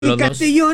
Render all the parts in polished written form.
Y Castellón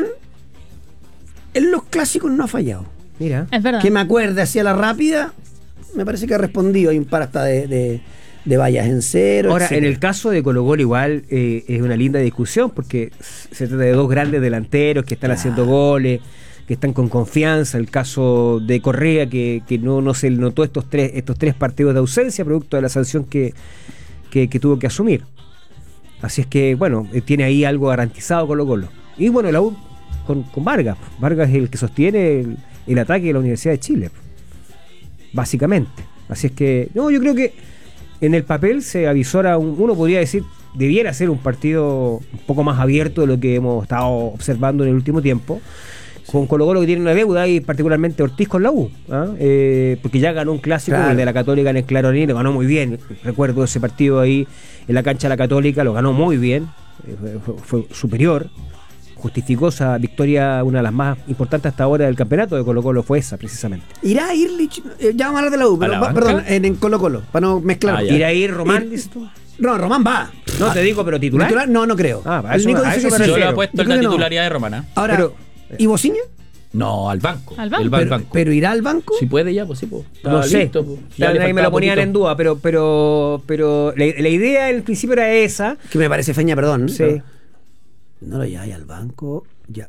en los clásicos no ha fallado. Mira. Es verdad. Que me acuerde así a la rápida, me parece que ha respondido. Hay un par hasta de vallas en cero. Ahora, etcétera. en el caso de Colo-Colo igual es una linda discusión porque se trata de dos grandes delanteros que están haciendo goles, que están con confianza. El caso de Correa que no se le notó estos tres partidos de ausencia producto de la sanción que tuvo que asumir. Así es que, bueno, tiene ahí algo garantizado Colo-Colo. Y bueno, la U con Vargas. Vargas es el que sostiene el ataque de la Universidad de Chile, básicamente. Así es que, no, yo creo que en el papel se avisora, uno podría decir, debiera ser un partido un poco más abierto de lo que hemos estado observando en el último tiempo. Con Colo-Colo que tiene una deuda y particularmente Ortiz con la U, porque ya ganó un clásico, claro. El de la Católica en el Claroní, lo ganó muy bien. Recuerdo ese partido ahí en la cancha de la Católica, lo ganó muy bien, fue superior, justificó esa victoria, una de las más importantes hasta ahora del campeonato de Colo-Colo fue esa precisamente. ¿Irá a ir Lich? Ya vamos a hablar de la U, pero perdón, en Colo-Colo, para no mezclar. ¿Irá a ir Román, dices tú? No, Román va. No, te digo, pero ¿titular? No creo. A eso me refiero. Yo le apuesto en la titularidad de Romana. Ahora, ¿y Bociña? No, al banco. ¿Al banco? Pero irá al banco. Si puede ya, pues sí, pues. No sé. Listo, pues. Ahí me lo ponían en duda, pero la idea en principio era esa. Que me parece feña, perdón. Sí. No lo lleváis al banco.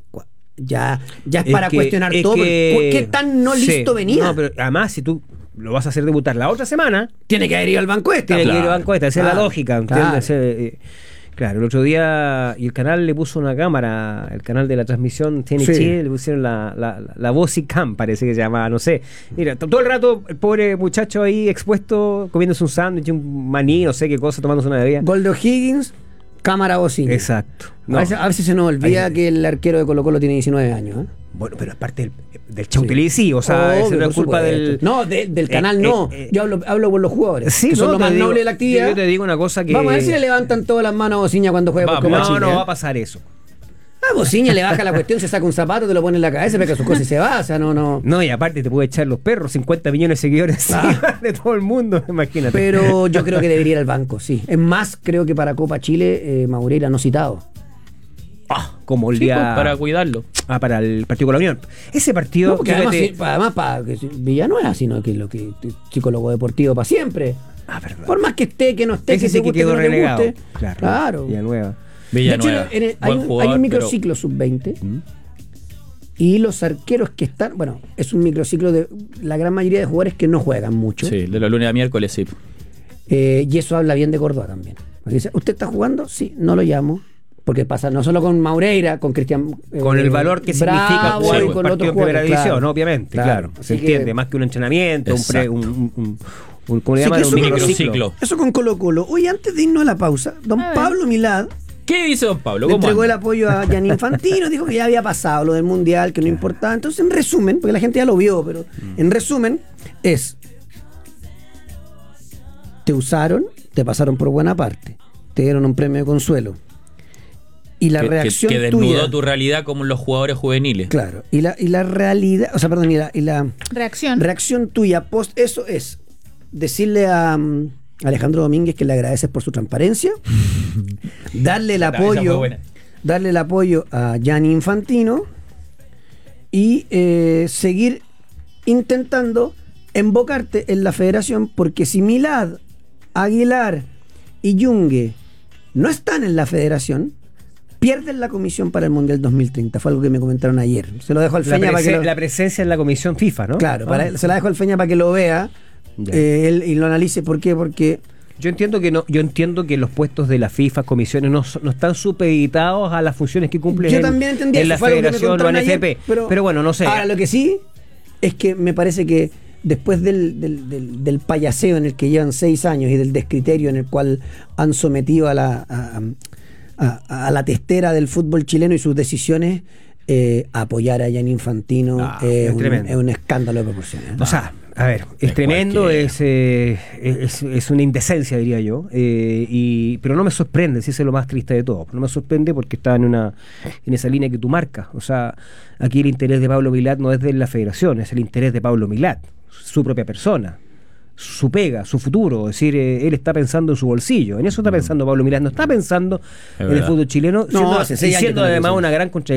Ya es para cuestionar todo. ¿Qué tan no listo venía? No, pero además, si tú lo vas a hacer debutar la otra semana, tiene que haber ido al banco esta. Tiene que ir al banco esta, esa es la lógica, ¿entiendes? Claro. Claro, el otro día, y el canal le puso una cámara, el canal de la transmisión TNT, sí. Le pusieron la voz y cam, parece que se llamaba, no sé. Mira, todo el rato el pobre muchacho ahí expuesto, comiéndose un sándwich, un maní, no sé qué cosa, tomándose una bebida. Gol de O'Higgins, cámara Bociña. Exacto. No. A veces se nos olvida que el arquero de Colo-Colo tiene 19 años, ¿eh? Bueno, pero aparte del Chautelí, o sea, obvio, eso no es culpa del... No, del canal no. Yo hablo por los jugadores, sí, que son lo más noble de la actividad. Yo te digo una cosa que... Vamos a ver si le levantan todas las manos a Bociña cuando juegue por Copa Chile. No va a pasar eso. A Bociña le baja la cuestión, se saca un zapato, te lo pone en la cabeza, pega sus cosas y se va, o sea, no. No, y aparte te puede echar los perros, 50 millones de seguidores de todo el mundo, imagínate. Pero yo creo que debería ir al banco, sí. Es más, creo que para Copa Chile, Maureira no citado. Como el día... Pues, para cuidarlo. Para el partido con la Unión. Ese partido... No, porque además para Villanueva, sino que lo que psicólogo deportivo para siempre. Verdad. Por más que esté, que no esté, ese que se guste, quedó relegado. Claro. Villanueva. De hecho, hay un microciclo sub-20 y los arqueros que están... Bueno, es un microciclo de la gran mayoría de jugadores que no juegan mucho. Sí, de los lunes a miércoles, sí. Y eso habla bien de Córdoba también. Porque dice, ¿usted está jugando? Sí, no lo llamo. Porque pasa no solo con Maureira, con Cristian... con el valor que significa jugar un partido en primera división, obviamente, claro. Se entiende, más que un entrenamiento, ¿cómo le llaman? Un microciclo. Eso con Colo-Colo. Hoy, antes de irnos a la pausa, don Pablo Milad... ¿Qué dice don Pablo? Le entregó el apoyo a Gianni Infantino, dijo que ya había pasado lo del Mundial, que no importaba. Entonces, en resumen, porque la gente ya lo vio, pero en resumen, te usaron, te pasaron por buena parte, te dieron un premio de consuelo. Y la reacción que desnudó tuya, tu realidad como los jugadores juveniles. Claro, y la realidad, o sea, perdón, y la reacción tuya post eso es decirle a Alejandro Domínguez que le agradeces por su transparencia, darle el apoyo a Gianni Infantino y seguir intentando embocarte en la federación, porque si Milad, Aguilar y Yungue no están en la federación, pierden la comisión para el Mundial 2030. Fue algo que me comentaron ayer. Se lo dejo al Feña para que la presencia en la comisión FIFA, ¿no? Claro, se la dejo al Feña para que lo vea y lo analice. ¿Por qué? Porque yo entiendo que los puestos de la FIFA, comisiones, no están supeditados a las funciones que cumplen en la federación o en FP. Pero bueno, no sé. Ahora, lo que sí es que me parece que después del payaseo en el que llevan 6 años y del descriterio en el cual han sometido a la testera del fútbol chileno y sus decisiones, apoyar a Gianni Infantino es un escándalo de proporciones. O sea, a ver, es tremendo, es una indecencia, diría yo, pero no me sorprende, si eso es lo más triste de todo. No me sorprende porque está en esa línea que tú marcas. O sea, aquí el interés de Pablo Milad no es de la federación, es el interés de Pablo Milad, su propia persona. su pega, su futuro, es decir, él está pensando en su bolsillo, en eso está pensando Pablo Milás, no está pensando en el fútbol chileno, siendo además una gran contradicción